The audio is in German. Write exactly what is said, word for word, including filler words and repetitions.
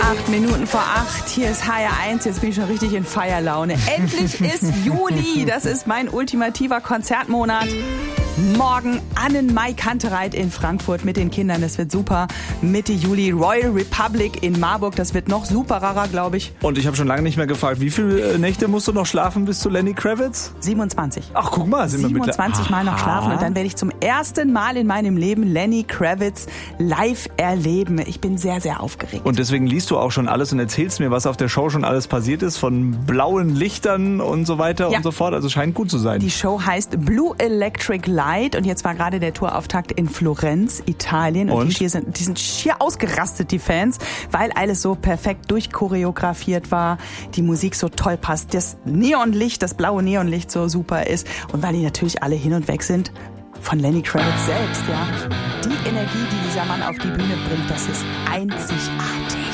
Acht Minuten vor acht, hier ist H R eins, jetzt bin ich schon richtig in Feierlaune. Endlich ist Juli, das ist mein ultimativer Konzertmonat. Morgen Annen-Mai Kantereit in Frankfurt mit den Kindern, das wird super. Mitte Juli Royal Republic in Marburg, das wird noch superer, glaube ich. Und ich habe schon lange nicht mehr gefragt, wie viele Nächte musst du noch schlafen bis zu Lenny Kravitz? siebenundzwanzig. Ach, guck mal, sind wir mit siebenundzwanzig Mal noch schlafen und dann werde ich zum ersten Mal in meinem Leben Lenny Kravitz live erleben. Ich bin sehr, sehr aufgeregt. Und deswegen liest du auch schon alles und erzählst mir, was auf der Show schon alles passiert ist, von blauen Lichtern und so weiter ja. und so fort. Also scheint gut zu sein. Die Show heißt Blue Electric Light und jetzt war gerade der Tourauftakt in Florenz, Italien. Und, und? Die, sind, die sind schier ausgerastet, die Fans, weil alles so perfekt durchchoreografiert war, die Musik so toll passt, das Neonlicht, das blaue Neonlicht so super ist und weil die natürlich alle hin und weg sind von Lenny Kravitz selbst, ja. Die Energie, die dieser Mann auf die Bühne bringt, das ist einzigartig.